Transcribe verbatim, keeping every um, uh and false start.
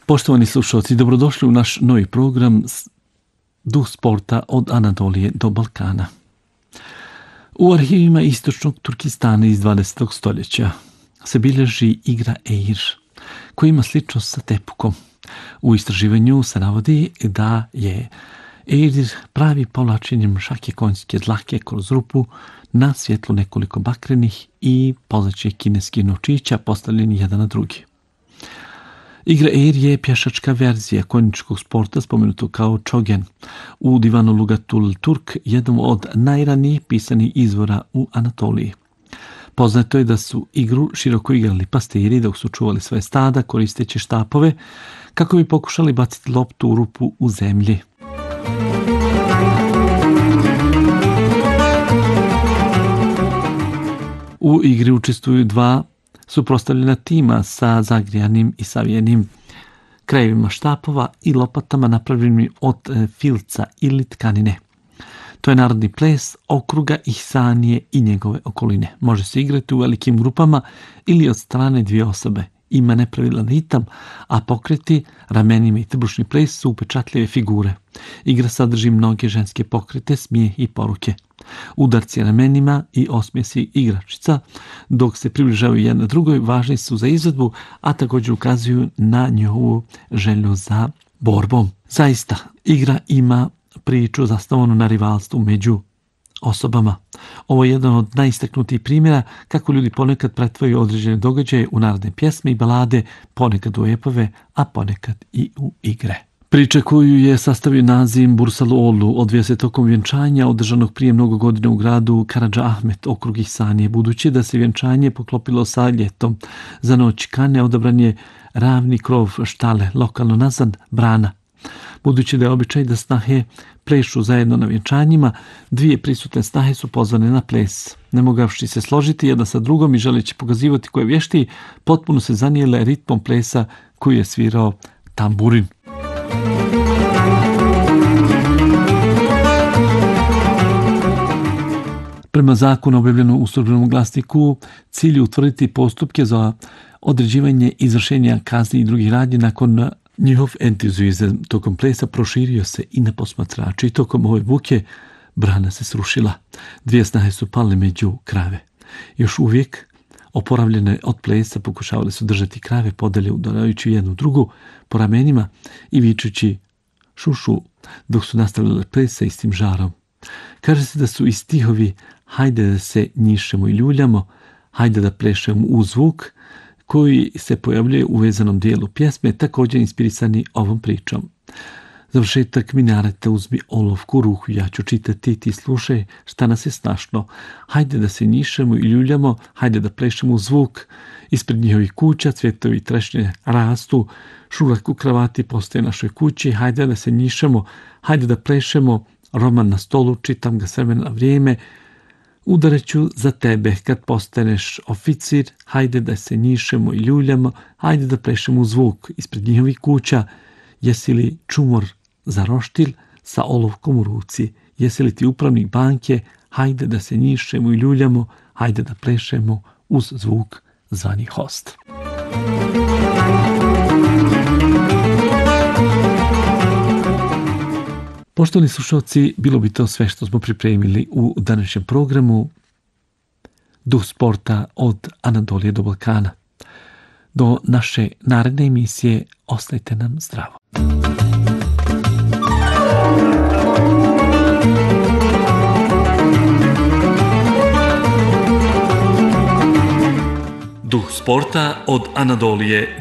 Poštovani slušalci, dobrodošli u naš novi program Duh sporta od Anadolije do Balkana. U arhivima istočnog Turkistana iz dvadesetog stoljeća se bilježi igra Eir, koja ima sličnost sa tepukom. U istraživanju se navodi da je Eir pravi povlačenjem šake konjske dlake kroz rupu na svjetlu nekoliko bakrenih i pozlačnih kineskih novčića postavljeni jedan na drugi. Igra Eir je pješačka verzija konjičkog sporta spomenutog kao Çogen u Divanu Lugatul Turk, jednom od najranijih pisanih izvora u Anatoliji. Poznato je da su igru široko igrali pastiri dok su čuvali svoje stada koristeći štapove kako bi pokušali baciti loptu u rupu u zemlji. U igri učestvuju dva suprotstavljena tima sa zagrijanim i savijenim krajevima štapova i lopatama napravljenim od filca ili tkanine. To je narodni ples okruga Ihsanije i njegove okoline. Može se igrati u velikim grupama ili od strane dvije osobe. Ima nepravilan ritam, a pokreti, ramenima i trbušni ples su upečatljive figure. Igra sadrži mnoge ženske pokrete, smijeh i poruke. Udarci ramenima i osmijesi igračica, dok se približavaju jedna drugoj, važni su za izvedbu, a također ukazuju na njihovu želju za borbom. Zaista, igra ima priču zasnovanu na rivalstvu među osobama. Ovo je jedan od najistaknutijih primjera kako ljudi ponekad pretvaraju određene događaje u narodne pjesme i balade, ponekad u epove, a ponekad i u igre. Priča koju je sastavio Nazim Bursalu odvija se tokom vjenčanja održanog prije mnogo godina u gradu Karadža Ahmet, okrug Ihsanije. Budući da se vjenčanje poklopilo sa ljetom, za noć kane odabran je ravni krov štale, lokalno nazvan brana. Budući da je običaj da snahe plešu zajedno na vjenčanjima, dvije prisutne snahe su pozvane na ples. Ne mogavši se složiti jedna sa drugom i želeći pokazivati ko je vještiji, potpuno se zanijele ritmom plesa koji je svirao tamburin. Prema zakonu objavljenom u Službenom glasniku, cilj je utvrditi postupke za određivanje izvršenja kazni i drugih radnji. Nakon njihov entuzijazam tokom plesa proširio se i na posmatrače i tokom ove buke brana se srušila. Dvije snahe su pale među krave. Još uvijek oporavljene od plesa pokušavali su držati krave podalje udarajući jednu drugu po ramenima i vičući šušu dok su nastavljale ples sa istim žarom. Kaže se da su i stihovi hajde da se njišemo i ljuljamo, hajde da plešemo u zvuk koji se pojavljuje u vezanom dijelu pjesme, također inspirisani ovom pričom. Završetak minareta uzmi olovku, ruhu, ja ću čitati, ti slušaj šta nas je snašno. Hajde da se njišemo i ljuljamo, hajde da plešemo u zvuk. Ispred njihovih kuća cvjetovi i trešnje rastu, šurak u kravati postoje našoj kući, hajde da se njišemo, hajde da plešemo, roman na stolu, čitam ga s vremena na vrijeme. Udareću za tebe kad postaneš oficir, hajde da se njišemo i ljuljamo, hajde da plešemo u zvuk. Ispred njihovih kuća, jesi li čumor za roštilj sa olovkom u ruci, jesi li ti upravnik banke, hajde da se njišemo i ljuljamo, hajde da plešemo uz zvuk zvani host. Poštovani slušalci, bilo bi to sve što smo pripremili u današnjem programu Duh sporta od Anadolije do Balkana. Do naše naredne emisije ostajte nam zdravo. Duh sporta od Anadolije